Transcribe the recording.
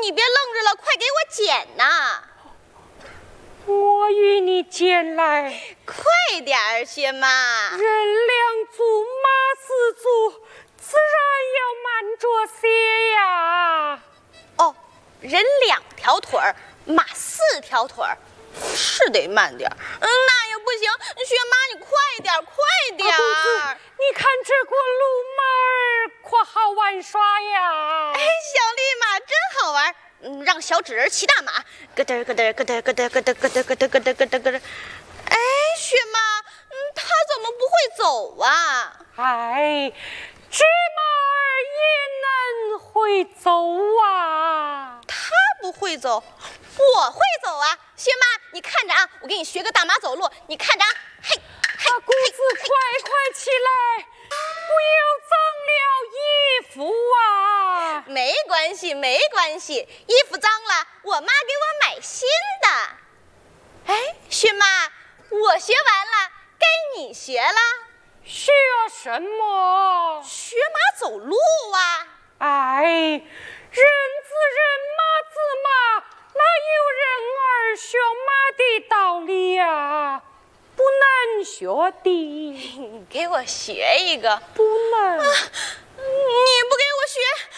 你别愣着了，快给我捡呐！ 我与你捡来。 快点儿，薛妈。 人两足，马四足，自然要慢着些呀。 哦，人2条腿儿，马4条腿儿，是得慢点儿。那也不行，薛妈你快点儿，快点儿！ 你看这个路马儿可好玩耍呀！ 哎，小绿马真好玩。让小纸人骑大马，咯噔咯噔咯噔咯噔咯噔咯噔咯噔咯噔咯噔咯噔。哎，薛妈，他怎么不会走啊？ 哎，这马儿也能会走啊？ 他不会走，我会走啊！薛妈，你看着啊，我给你学个大马走路，你看着啊，嘿， 大姑子，快起来，不要脏了衣服啊！ 没关系，没关系，衣服脏了，我妈给我买新的。哎，薛妈，我学完了，该你学了。 学什么？ 学马走路啊！ 哎，人子人，马子马，哪有人儿学马的道理呀？不能学的。 给我学一个。 不能。 你不给我学，